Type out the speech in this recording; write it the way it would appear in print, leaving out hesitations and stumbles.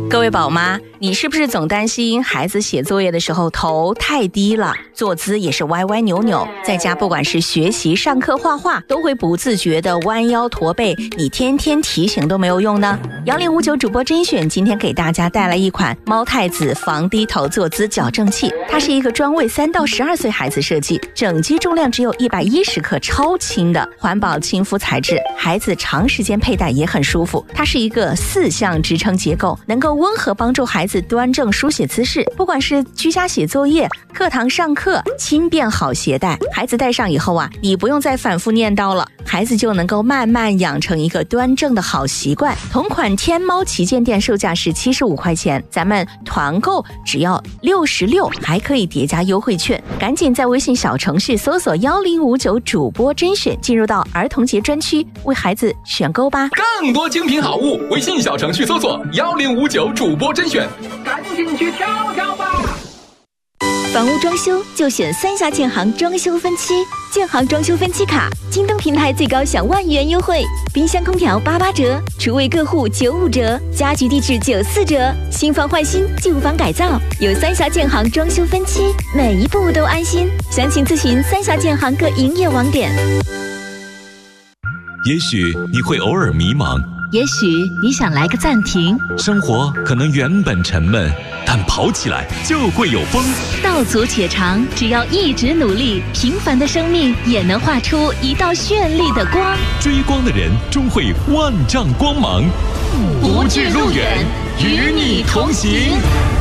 各位宝妈，你是不是总担心孩子写作业的时候头太低了，坐姿也是歪歪扭扭，在家不管是学习、上课、画画，都会不自觉的弯腰驼背，你天天提醒都没有用呢？幺零59主播甄选今天给大家带来一款猫太子防低头坐姿矫正器，它是一个专为3到12岁孩子设计，整机重量只有110克，超轻的环保亲肤材质，孩子长时间佩戴也很舒服。它是一个4项支撑结构，能够温和帮助孩子端正书写姿势，不管是居家写作业、课堂上课，轻便好携带。孩子戴上以后啊，你不用再反复念叨了，孩子就能够慢慢养成一个端正的好习惯。同款天猫旗舰店售价是75块钱，咱们团购只要66，还可以叠加优惠券。赶紧在微信小程序搜索1059主播甄选，进入到儿童节专区，为孩子选购吧。 更多精品好物，微信小程序搜索1059主播甄选，赶紧去挑挑吧。 房屋装修就选3峡建行装修分期，建行装修分期卡，京东平台最高享1万元优惠，冰箱空调88折，厨卫各户95折，家居地质94折，新房换新，旧房改造，有3峡建行装修分期，每一步都安心。详情咨询3峡建行各营业网点。 也许你会偶尔迷茫， 也许你想来个暂停， 生活可能原本沉闷，但跑起来就会有风。 道阻且长，只要一直努力，平凡的生命也能画出一道绚丽的光。 追光的人终会万丈光芒， 不惧路远，与你同行。